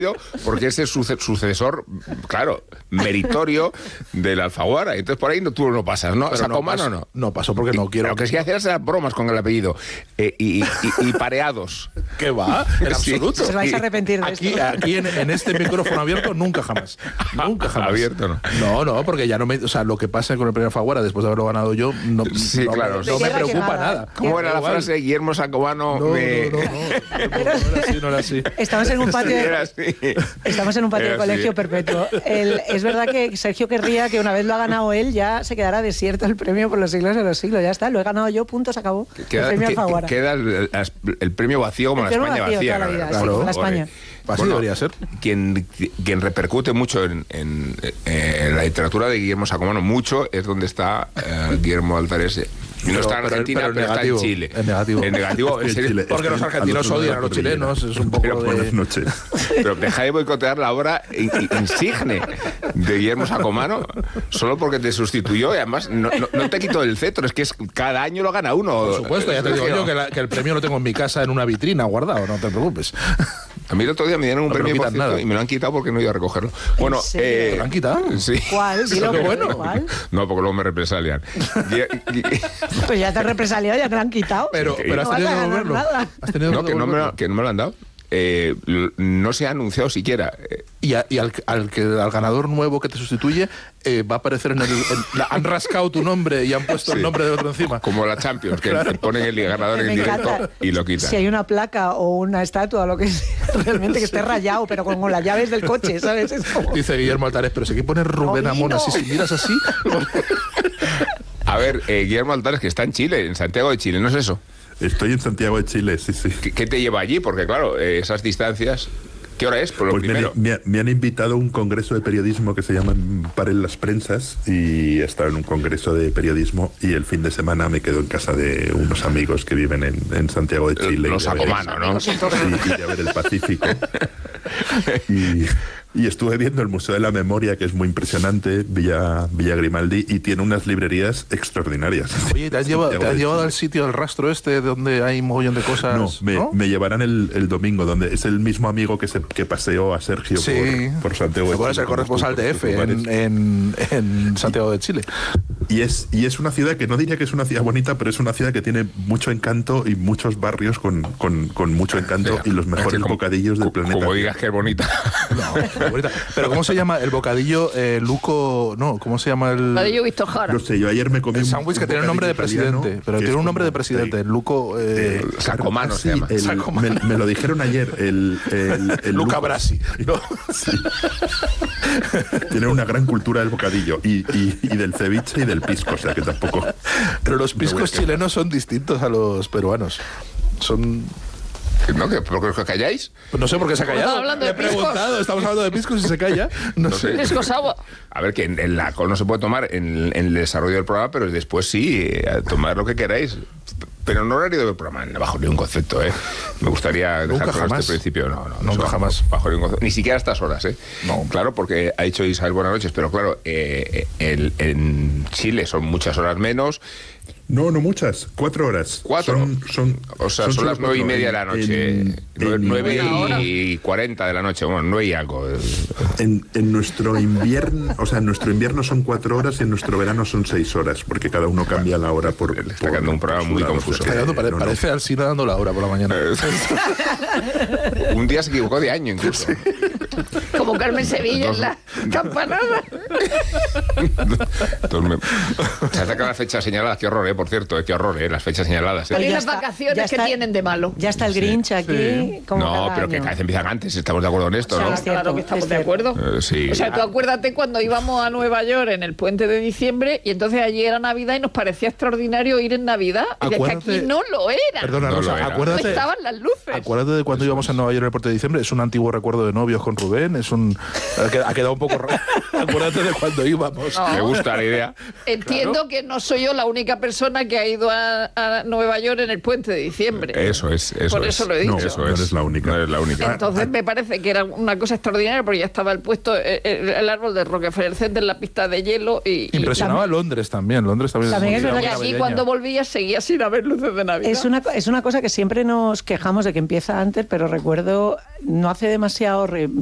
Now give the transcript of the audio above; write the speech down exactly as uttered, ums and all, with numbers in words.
porque es el suce- sucesor, claro, meritorio del Alfaguara. Entonces por ahí no, tú no pasas, ¿no? Pero Sacomano no, no. No paso porque no quiero. Lo que sí hacer es bromas con el apellido. Eh, y, y, y pareados. ¿Qué va? En Sí. absoluto. Os vais a arrepentir de Aquí, esto. aquí en, en este micrófono abierto, nunca jamás. Nunca jamás. Abierto, no. No, no, porque ya no me. O sea, lo que pasa con el premio Alfaguara después de haberlo ganado yo, no, Sí, no, claro. no De me guerra que preocupa nada. nada. ¿Cómo era la Igual. frase? Guillermo Sacomano No, me... no, no, no, no, no era así, no era así. Estamos en un patio, Sí, era así. estamos en un patio de Era así. colegio perpetuo. El- es verdad que Sergio querría que una vez lo ha ganado él, ya se quedará desierto el premio por los siglos de los siglos. Ya está, lo he ganado yo, punto, se acabó. Queda, el premio que- Alfaguara. queda el, el- el premio vacío como El la premio España vacío vacía. toda la vida, ¿verdad? sí, como la Joder. España. Así debería ser. Quien, quien repercute mucho en, en, en la literatura de Guillermo Sacomano, mucho, es donde está eh, Guillermo Altares. No Pero- está en pero- Argentina, pero pero, en está en negativo, Chile. en negativo. En negativo, en En serio. Chile. Porque los Al argentinos otro lado de odian la a los cordillera. chilenos, es un Pero poco Buenas de... noches. Pero deja de boicotear la obra in- in- insigne de Guillermo Sacomano solo porque te sustituyó y además no, no, no te quitó el cetro, es que es, cada año lo gana uno. Por supuesto, ya te digo Sergio. yo que, la- que el premio lo tengo en mi casa en una vitrina guardado, no te preocupes. A mí el otro día me dieron un No te lo premio por quitan cierto, nada. y me lo han quitado porque no iba a recogerlo. Bueno, serio? eh, ¿Te lo han quitado? Sí. ¿Cuál? Dilo, Qué pero bueno. ¿cuál? No, porque luego me represalian. Y- y- Pues ya te has represaliado, ya te lo han quitado. Pero, Sí. pero has No tenido vas que a ganar devolverlo. nada. Has tenido no, que que no, me lo, devolverlo. que no me lo han dado. Eh, l- no se ha anunciado siquiera. Eh, Y, a- y al, al, que, al ganador nuevo que te sustituye eh, va a aparecer en el... en la- han rascado tu nombre y han puesto Sí. el nombre de otro encima. Como la Champions, que te ponen el ganador en Me el directo encanta. y lo quitan. Si hay una placa o una estatua o lo que sea, realmente que esté rayado, pero con, con las llaves del coche, ¿sabes? Es como... Dice Guillermo Altares, pero si aquí pone Rubén No, Amón no. así, si miras así... A ver, eh, Guillermo Altares, que está en Chile, en Santiago de Chile, ¿no es eso? Estoy en Santiago de Chile, sí, sí. ¿Qué, qué te lleva allí? Porque claro, eh, esas distancias... ¿Qué hora es? Por lo Pues me, primero. me, me han invitado a un congreso de periodismo que se llama Paren las Prensas y he estado en un congreso de periodismo y el fin de semana me quedo en casa de unos amigos que viven en, en Santiago de Chile. Los y a ver- Sacomano, ¿no? Sí, y a ver el Pacífico. Y, y estuve viendo el Museo de la Memoria, que es muy impresionante, Villa, Villa Grimaldi, y tiene unas librerías extraordinarias. Oye, ¿te has llevado, Santiago te has de llevado Chile. al sitio, al rastro este, donde hay un mogollón de cosas? No, me, ¿no? me llevarán el, el domingo, donde es el mismo amigo que, se, que paseó a Sergio Sí, por, por Santiago de Ahora Chile. es el corresponsal de Conozco F por en, lugares. en, en Santiago de Chile. Y es, y es una ciudad que no diría que es una ciudad bonita, pero es una ciudad que tiene mucho encanto y muchos barrios con, con, con mucho encanto y los Es que mejores como- bocadillos del co- planeta. Como digas que es bonita. No, qué bonita. Pero ¿cómo se llama el bocadillo eh, Luco? No, ¿cómo se llama el...? Bocadillo Víctor Jara. No sé, yo ayer me comí El un- sándwich que un tiene el nombre de bocadillo italiano presidente, pero que tiene es un nombre de como- presidente, eh, Luco... eh, eh, Sacomano se sí, llama. el- Sacomano. Me, me lo dijeron ayer, el, el, el Luca Luco. Brasi. No. Sí. Tiene una gran cultura del bocadillo y, y, y del ceviche y del pisco, o sea que tampoco... Pero los Me voy a piscos quedar. chilenos son distintos a los peruanos. Son... ¿No? ¿Que, ¿Por qué os calláis? Pues no sé por qué se ha callado. Estamos hablando Le de he preguntado, estamos hablando de piscos y se calla. No, No sé. sé. Pisco Sour. A ver, que en, en la alcohol no se puede tomar en, en el desarrollo del programa, pero después sí, eh, a tomar lo que queráis. Pero no horario del programa, no bajo ningún concepto, ¿eh? Me gustaría dejar Nunca claro jamás. este principio. No, no, no Nunca se bajo- jamás. Bajo ningún concepto. Ni siquiera a estas horas, ¿eh? No. Claro, porque ha dicho Isabel buenas noches, pero claro, eh, el- en Chile son muchas horas menos. No, no muchas, cuatro horas. ¿Cuatro? Son, son, O sea, son, solo las nueve y cuatro. media de la En- noche. en- Nueve, en- nueve y cuarenta de la noche. Bueno, nueve y algo. En, en nuestro invierno, o sea, en nuestro invierno son cuatro horas y en nuestro verano son seis horas, porque cada uno cambia la hora por. Le está por- quedando un programa por su muy lado, confuso. o sea Está que dando- pare- no, no. parece Alsina dando la hora por la mañana. Un día se equivocó de año incluso. Como Carmen Sevilla en la campanada. Entonces me- Se acercan las fechas señaladas. Qué horror, ¿eh? Por cierto, eh, qué horror, ¿eh? Las fechas señaladas. ¿eh? Pero ¿Y ya las está, vacaciones ya que está. tienen de malo? Ya está el Grinch aquí. Como No, cada pero que año. cada vez empiezan antes. Estamos de acuerdo en esto, O sea, ¿no? es cierto, Claro que estamos es de cierto. acuerdo. Eh, sí. O sea, tú acuérdate cuando íbamos a Nueva York en el puente de diciembre y entonces allí era Navidad y nos parecía extraordinario ir en Navidad. Y es que Acuérdate- aquí no lo era. Perdona, No lo Rosa, era. No acuérdate... estaban las luces. Acuérdate de cuando íbamos a Nueva York en el puente de diciembre. Es un antiguo recuerdo de novios con Rubén. Es un... Ha qued- ha quedado un poco raro. Acuérdate de cuando íbamos. No. Me gusta la idea. Entiendo Claro. que no soy yo la única persona que ha ido a, a Nueva York en el puente de diciembre. Eso es, eso Por es. eso lo he dicho. No, Eso no es. eres la única. No eres la única. Entonces me parece que era una cosa extraordinaria porque ya estaba el puesto eh, el, el árbol de Rockefeller Center en la pista de hielo y, y- Impresionaba a Londres también. Londres también, También es muy- verdad y que allí navideña. cuando volvía seguía sin haber luces de Navidad. Es una, co- es una cosa que siempre nos quejamos de que empieza antes, pero recuerdo no hace demasiado, re-